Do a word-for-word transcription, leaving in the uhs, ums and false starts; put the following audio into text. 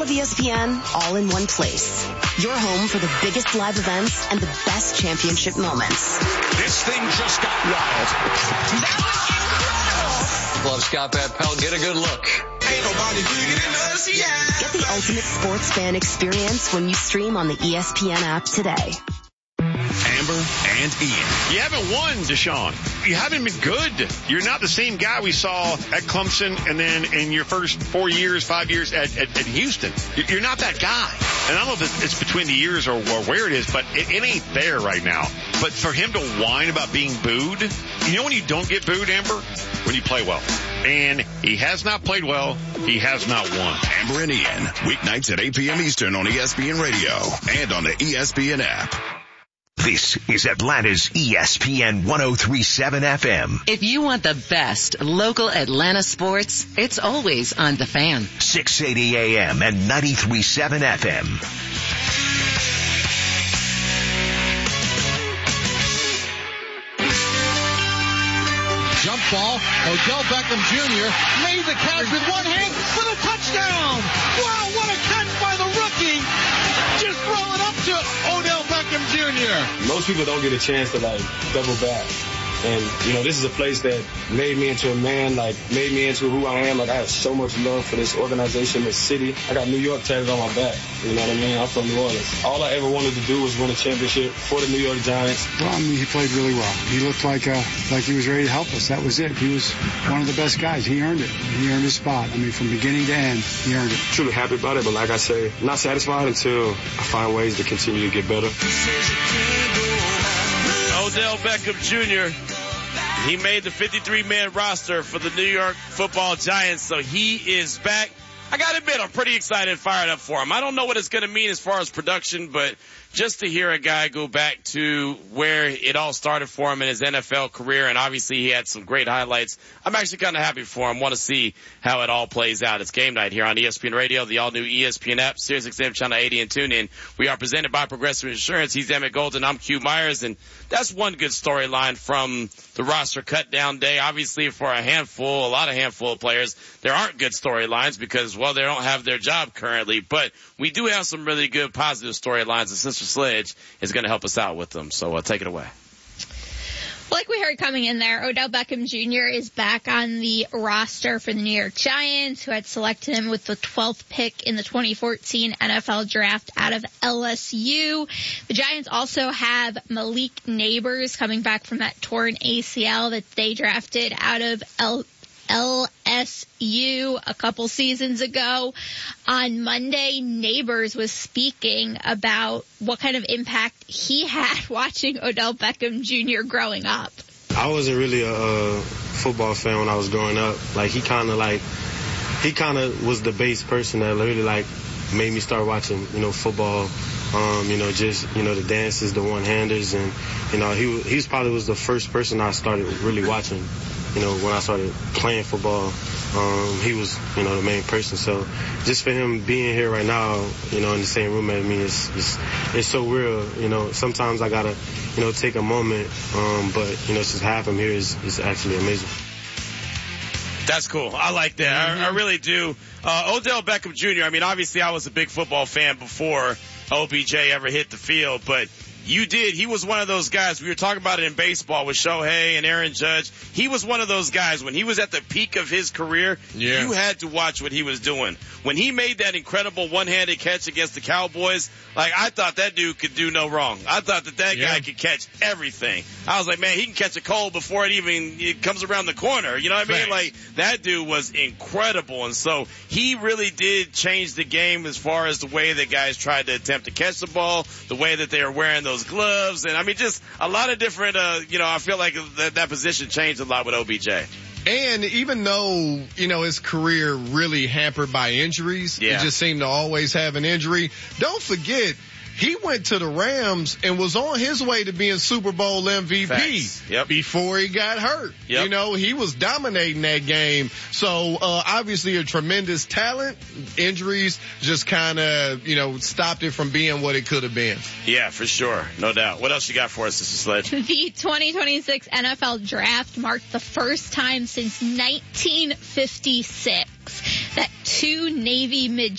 of E S P N, all in one place. Your home for the biggest live events and the best championship moments. This thing just got wild. That was incredible. Love Scott Van Pelt. Get a good look. Ain't nobody bigger than us, yeah. Get the ultimate sports fan experience when you stream on the E S P N app today. Amber and Ian. You haven't won, Deshaun. You haven't been good. You're not the same guy we saw at Clemson and then in your first four years, five years at, at, at Houston. You're not that guy. And I don't know if it's between the years or, or where it is, but it, it ain't there right now. But for him to whine about being booed, you know when you don't get booed, Amber? When you play well. And he has not played well. He has not won. Amber and Ian, weeknights at eight p.m. Eastern on E S P N Radio and on the E S P N app. This is Atlanta's E S P N one oh three point seven F M. If you want the best local Atlanta sports, it's always on The Fan. six eighty A M and ninety-three point seven F M. Jump ball. Odell Beckham Junior made the catch with one hand for the touchdown. Wow, what a catch by the rookie. Just throw it up to Odell Beckham Junior Most people don't get a chance to, like, double back. And, you know, this is a place that made me into a man, like, made me into who I am. Like, I have so much love for this organization, this city. I got New York tatted on my back. You know what I mean? I'm from New Orleans. All I ever wanted to do was win a championship for the New York Giants. Well, I mean, he played really well. He looked like uh, like he was ready to help us. That was it. He was one of the best guys. He earned it. He earned his spot. I mean, from beginning to end, he earned it. Truly happy about it, but like I say, not satisfied until I find ways to continue to get better. Odell Beckham Junior He made the fifty-three man roster for the New York Football Giants, so he is back. I gotta admit, I'm pretty excited and fired up for him. I don't know what it's gonna mean as far as production, but just to hear a guy go back to where it all started for him in his N F L career, and obviously he had some great highlights, I'm actually kind of happy for him. Want to see how it all plays out. It's game night here on E S P N Radio, the all-new E S P N app, Sirius X M Channel eighty, and TuneIn. We are presented by Progressive Insurance. He's Emmett Golden. I'm Q Myers, and that's one good storyline from the roster cut-down day. Obviously, for a handful, a lot of handful of players, there aren't good storylines because, well, they don't have their job currently. But we do have some really good positive storylines, and Sister Sledge is going to help us out with them. So uh, take it away. Like we heard coming in there, Odell Beckham Junior is back on the roster for the New York Giants, who had selected him with the twelfth pick in the twenty fourteen N F L draft out of L S U. The Giants also have Malik Neighbors coming back from that torn A C L that they drafted out of L- L S U a couple seasons ago. On Monday, Neighbors was speaking about what kind of impact he had watching Odell Beckham Junior growing up. I wasn't really a uh, football fan when I was growing up. Like, he kind of like, he kind of was the base person that really like made me start watching, you know, football. Um, you know, just, you know, the dances, the one-handers, and, you know, he he probably was the first person I started really watching. You know, when I started playing football, um, he was, you know, the main person. So just for him being here right now, you know, in the same room as me, it's, it's, it's so real. You know, sometimes I gotta, you know, take a moment, um, but, you know, just have him here is, is actually amazing. That's cool. I like that. Mm-hmm. I, I really do. Uh, Odell Beckham Junior, I mean, obviously I was a big football fan before O B J ever hit the field, but you did. He was one of those guys. We were talking about it in baseball with Shohei and Aaron Judge. He was one of those guys. When he was at the peak of his career, yeah. you had to watch what he was doing. When he made that incredible one-handed catch against the Cowboys, like, I thought that dude could do no wrong. I thought that that yeah. guy could catch everything. I was like, man, he can catch a cold before it even it comes around the corner. You know what I mean? Right. Like, that dude was incredible. And so he really did change the game as far as the way that guys tried to attempt to catch the ball, the way that they were wearing those gloves, and I mean, just a lot of different, uh, you know, I feel like that, that position changed a lot with O B J. And even though, you know, his career really hampered by injuries, yeah. he just seemed to always have an injury. Don't forget, he went to the Rams and was on his way to being Super Bowl M V P yep. before he got hurt. Yep. You know, he was dominating that game. So, uh, obviously a tremendous talent. Injuries just kind of, you know, stopped it from being what it could have been. Yeah, for sure. No doubt. What else you got for us, Sister Sledge? The twenty twenty-six N F L Draft marked the first time since nineteen fifty-six that two Navy mid